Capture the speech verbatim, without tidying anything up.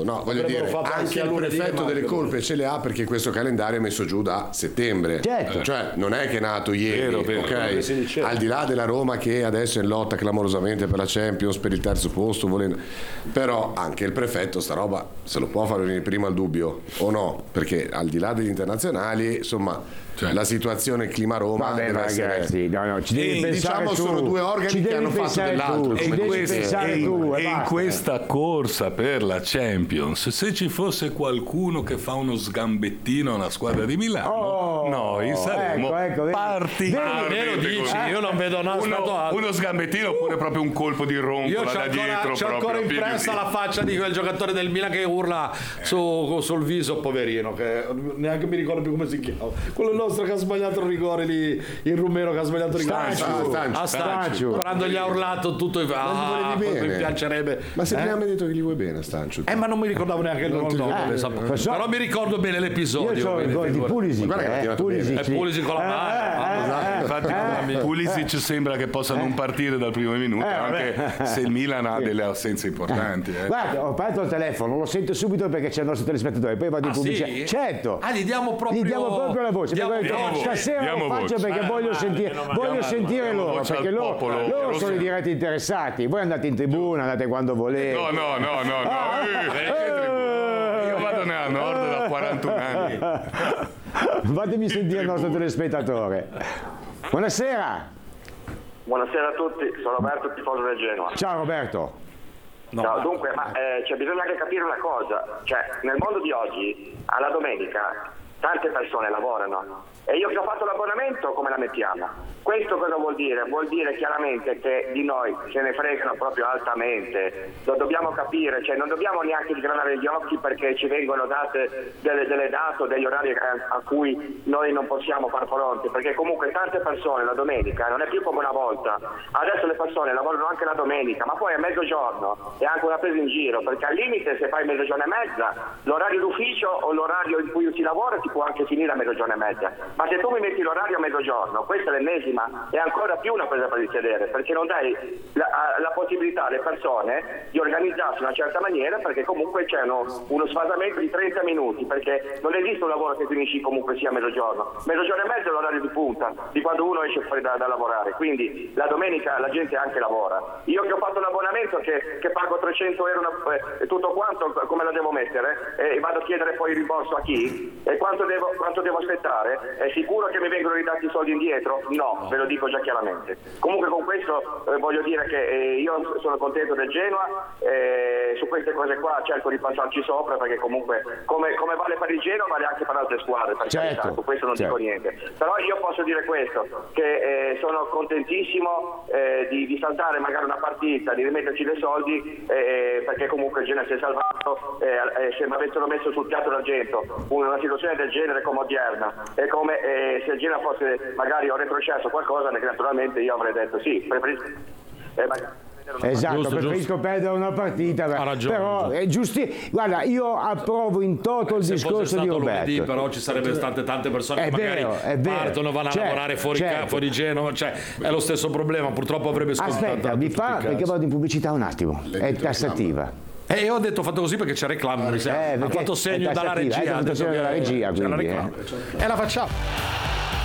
no, voglio dire, anche il prefetto delle colpe ce le ha perché questo calendario è messo giù da settembre. Certo. Cioè, non è che è nato ieri, Vero, vero, ok? Al di là della Roma che adesso è in lotta clamorosamente per la Champions, per il terzo posto, volendo. Però anche il prefetto sta roba se lo può fare venire prima il dubbio o no? Perché al di là degli internazionali, insomma, cioè, la situazione clima Roma Vabbè, deve ragazzi, essere... no, no, ci devi e, pensare diciamo tu. sono due organi Ci che devi hanno fatto pensare dell'altro. tu, ci E, devi questo- pensare e- tu, e e in basta. questa corsa per la Champions, se ci fosse qualcuno che fa uno sgambettino a una squadra di Milano, Oh, noi saremmo ecco, ecco, vedi. particolarmente Te lo dici, contenti. io non vedo naso stato uno, altro. uno sgambettino oppure proprio un colpo di Io roncola c'ho da ancora, dietro. c'ho proprio, ancora impressa più- la faccia di quel giocatore del Milan che urla su, sul viso, poverino, che neanche mi ricordo più come si chiama. Quello nostro che ha sbagliato il rigore lì, il rumeno che ha sbagliato il rigore. Stanciu. Ah, Stanciu. Stanciu. Quando gli ha urlato tutto, Ma ah, gli volevi quanto mi bene. piacerebbe. Ma se eh? prima mi hai detto che gli vuoi bene, Stancio. Eh, ma non mi ricordavo neanche il Non ti nome, ricordi. sapevo. Eh, so- però mi ricordo bene Io l'episodio. ho il quindi gol di figurati. Pulisic, Guarda che l'ha eh, tirato Pulisic, E sì. Pulisic con la Eh, mano. eh, eh, Infatti, eh, Pulisic sembra che possa non partire dal primo minuto, Eh, anche vabbè. se il Milan ha delle assenze importanti. eh. Guarda, ho aperto il telefono, lo sento subito perché c'è il nostro telespettatore, poi vado in Ah, pubblicità. sì? Certo. Ah, gli diamo proprio, Gli diamo proprio la voce. diamo perché diamo stasera voce, lo diamo faccio voce. perché Eh, voglio male, sentire, meno male. voglio Diamo- sentire diamo loro, voce al perché loro, popolo, loro lo sono so. i diretti interessati. Voi andate in tribuna, andate quando volete. No, no, no, no, no. Ah, eh, che eh, tribuna. Io vado nella Nord da quarantuno anni. Fatemi sentire il nostro telespettatore. Buonasera. Buonasera a tutti, sono Roberto, tifoso del Genoa. Ciao Roberto. No, Ciao, ma- dunque, ma eh, cioè, bisogna anche capire una cosa, cioè nel mondo di oggi, alla domenica, tante persone lavorano e io che ho fatto l'abbonamento come la mettiamo? Questo cosa vuol dire? Vuol dire chiaramente che di noi se ne fregano proprio altamente, lo dobbiamo capire, cioè non dobbiamo neanche sgranare gli occhi perché ci vengono date delle, delle date o degli orari a, a cui noi non possiamo far fronte, perché comunque tante persone la domenica non è più come una volta, adesso le persone lavorano anche la domenica, ma poi a mezzogiorno è anche una presa in giro, perché al limite se fai mezzogiorno e mezza, l'orario d'ufficio o l'orario in cui si lavora si può anche finire a mezzogiorno e mezza, ma se tu mi metti l'orario a mezzogiorno, questa è l'ennesima, è ancora più una presa per il sedere, perché non dai la, la possibilità alle persone di organizzarsi in una certa maniera, perché comunque c'è uno, uno sfasamento di trenta minuti, perché non esiste un lavoro che finisci comunque sia a mezzogiorno, mezzogiorno e mezzo è l'orario di punta di quando uno esce fuori da, da lavorare, quindi la domenica la gente anche lavora. Io che ho fatto l'abbonamento che, che pago trecento euro una, eh, tutto quanto, come la devo mettere eh, e vado a chiedere poi il rimborso a chi e quanto devo, quanto devo aspettare, è sicuro che mi vengono ridati i soldi indietro? No, ve lo dico già chiaramente. Comunque con questo eh, voglio dire che eh, io sono contento del Genoa, eh, su queste cose qua cerco di passarci sopra, perché comunque come, come vale per il Genoa vale anche per altre squadre, per Certo, carità, su questo non certo. dico niente. Però io posso dire questo, che eh, sono contentissimo eh, di, di saltare magari una partita, di rimetterci dei soldi, eh, perché comunque il Genoa si è salvato, eh, eh, se mi avessero messo sul piatto d'argento una situazione del genere come odierna, e come eh, se il Genoa fosse magari ho retrocesso qualcosa, perché naturalmente io avrei detto sì, preferisco eh, magari Esatto, Giusto, preferisco giusto. perdere una partita, Ha ragione, però ha ragione. è giusti. Guarda, io approvo in toto il Se fosse discorso di stato lunedì, Roberto. però ci sarebbero state tante persone È che magari vero, è vero. partono, vanno Certo, a lavorare fuori, certo. ca- fuori Genova, cioè è lo stesso problema, purtroppo avrebbe scontato Aspetta, mi fa perché vado in pubblicità un attimo. È tassativa. E io ho detto ho fatto così perché c'è reclama, mi sembra. Eh, ha perché fatto segno è dalla tassativa, regia, hai ha fatto detto segno che dalla regia, c'è la quindi, reclama. E la facciamo.